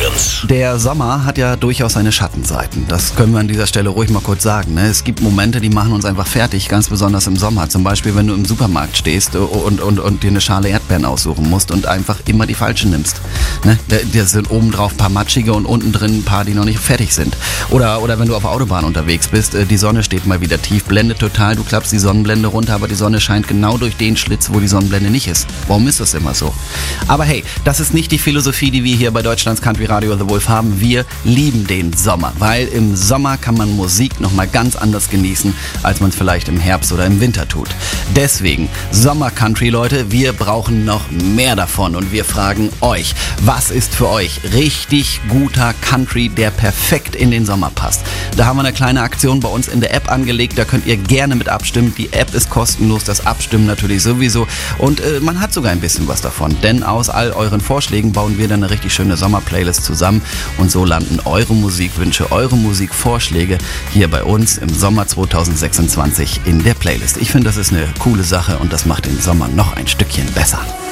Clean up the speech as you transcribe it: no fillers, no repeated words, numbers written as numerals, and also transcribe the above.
Legends. Der Sommer hat ja durchaus seine Schattenseiten. Das können wir an dieser Stelle ruhig mal kurz sagen. Ne? Es gibt Momente, die machen uns einfach fertig, ganz besonders im Sommer. Zum Beispiel, wenn du im Supermarkt stehst und dir eine Schale Erdbeeren aussuchen musst und einfach immer die falsche nimmst. Ne? Da sind obendrauf ein paar matschige und unten drin ein paar, die noch nicht fertig sind. Oder wenn du auf der Autobahn unterwegs bist, die Sonne steht mal wieder tief, blendet total, du klappst die Sonnenblende runter, aber die Sonne scheint genau durch den Schlitz, wo die Sonnenblende nicht ist. Warum ist das immer so? Aber hey, das ist nicht die Philosophie, die wir hier bei Deutschlands Country Radio The Wolf haben. Wir lieben den Sommer, weil im Sommer kann man Musik nochmal ganz anders genießen, als man es vielleicht im Herbst oder im Winter tut. Deswegen, Sommer-Country, Leute, wir brauchen noch mehr davon und wir fragen euch, was ist für euch richtig guter Country, der perfekt in den Sommer passt? Da haben wir eine kleine Aktion bei uns in der App angelegt, da könnt ihr gerne mit abstimmen. Die App ist kostenlos, das Abstimmen natürlich sowieso und man hat sogar ein bisschen was davon, denn aus all euren Vorschlägen bauen wir dann eine richtig schöne Sommer-Playlist zusammen und so landen eure Musikwünsche, eure Musikvorschläge hier bei uns im Sommer 2026 in der Playlist. Ich finde, das ist eine coole Sache und das macht den Sommer noch ein Stückchen besser.